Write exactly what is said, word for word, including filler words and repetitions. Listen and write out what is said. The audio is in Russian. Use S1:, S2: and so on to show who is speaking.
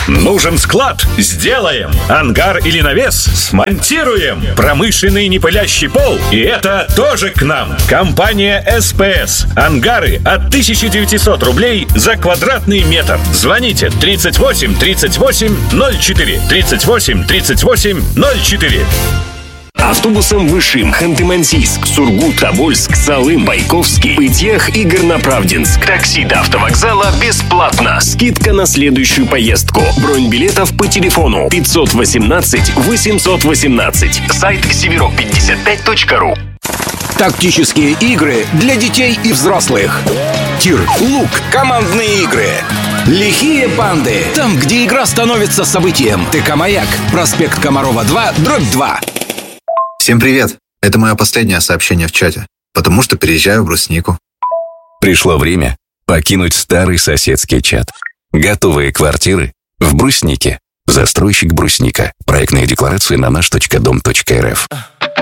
S1: Нужен склад? Сделаем. Ангар или навес? Смонтируем. Промышленный непылящий пол? И это тоже к нам. Компания эс пэ эс. Ангары от тысяча девятьсот рублей за квадратный метр. Звоните тридцать восемь тридцать восемь ноль четыре. тридцать восемь тридцать восемь ноль четыре.
S2: Автобусом Вышим, Ханты-Мансийск, Сургут, Тобольск, Салым, Байковский, Пытьях и Горноправдинск. Такси до автовокзала бесплатно. Скидка на следующую поездку. Бронь билетов по телефону пятьсот восемнадцать восемьсот восемнадцать. Сайт северок пятьдесят пять точка ру.
S3: Тактические игры для детей и взрослых. Тир, лук, командные игры. Лихие банды. Там, где игра становится событием. ТК-Маяк. Проспект Комарова два, дробь два.
S4: Всем привет! Это мое последнее сообщение в чате, потому что переезжаю в Бруснику.
S5: Пришло время покинуть старый соседский чат. Готовые квартиры в Бруснике. Застройщик Брусника. Проектные декларации на наш точка дом точка эр эф.